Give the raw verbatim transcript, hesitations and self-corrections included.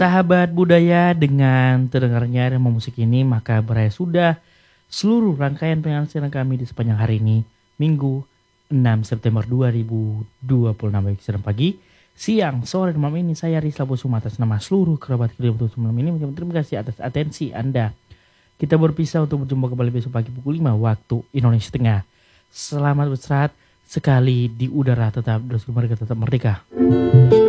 Sahabat budaya, dengan terdengarnya irama musik ini maka berakhir sudah seluruh rangkaian penyiaran kami di sepanjang hari ini, Minggu enam September dua ribu dua puluh enam, baik siang pagi, siang, sore, dan malam ini. Saya Rizal Busuma atas nama seluruh kerabat kerja untuk malam ini mengucapkan terima kasih atas atensi Anda. Kita berpisah untuk berjumpa kembali besok pagi pukul lima waktu Indonesia Tengah. Selamat beristirahat sekali di udara, tetap terus mereka tetap merdeka.